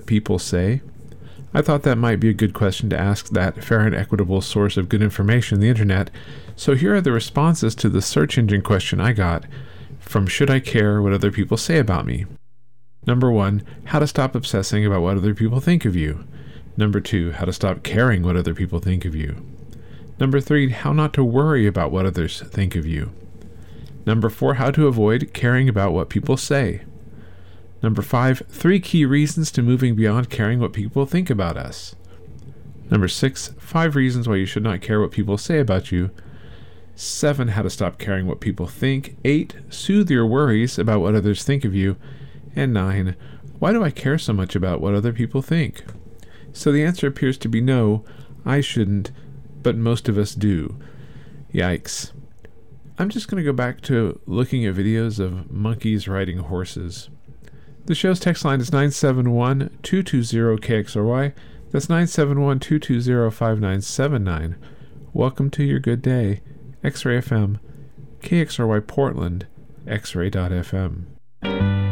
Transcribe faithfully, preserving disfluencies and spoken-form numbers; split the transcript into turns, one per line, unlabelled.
what people say? I thought that might be a good question to ask that fair and equitable source of good information, the internet. So here are the responses to the search engine question I got from Should I Care What Other People Say About Me? Number one, how to stop obsessing about what other people think of you. Number two, how to stop caring what other people think of you. Number three, how not to worry about what others think of you. Number four, how to avoid caring about what people say. Number five, three key reasons to moving beyond caring what people think about us. Number six, five reasons why you should not care what people say about you. Seven, how to stop caring what people think. Eight, soothe your worries about what others think of you. And nine, why do I care so much about what other people think? So the answer appears to be no, I shouldn't, but most of us do. Yikes. I'm just going to go back to looking at videos of monkeys riding horses. The show's text line is nine seven one, two two zero, K X R Y. That's nine seven one, two two zero, five nine seven nine. Welcome to your good day. X-Ray F M, K X R Y Portland, X ray dot F M.